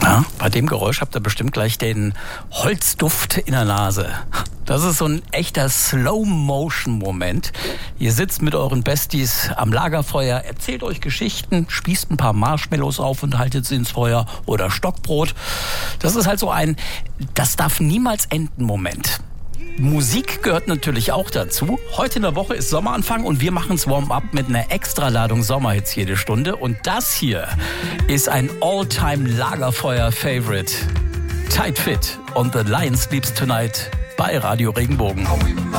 Ja, bei dem Geräusch habt ihr bestimmt gleich den Holzduft in der Nase. Das ist so ein echter Slow-Motion-Moment. Ihr sitzt mit euren Besties am Lagerfeuer, erzählt euch Geschichten, spießt ein paar Marshmallows auf und haltet sie ins Feuer oder Stockbrot. Das ist halt so ein das darf niemals enden Moment. Musik gehört natürlich auch dazu. Heute in der Woche ist Sommeranfang und wir machen's Warm-up mit einer Extraladung Sommerhits jede Stunde. Und das hier ist ein All-Time-Lagerfeuer-Favorite. Tight Fit und The Lion Sleeps Tonight bei Radio Regenbogen.